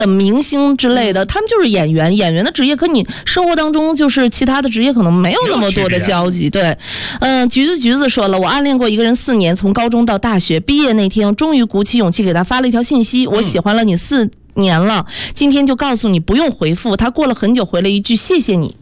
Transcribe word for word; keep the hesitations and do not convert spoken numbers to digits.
呃明星之类的，他们就是演员，演员的职业和你生活当中就是其他的职业可能没有那么多的交集。对，嗯、呃，橘子橘子说了，我暗恋过一个人四年，从高中到大学，毕业那天终于鼓起勇气给他发了一条信息，我喜欢了你四年了，今天就告诉你不用回复。他过了很久回了一句谢谢你。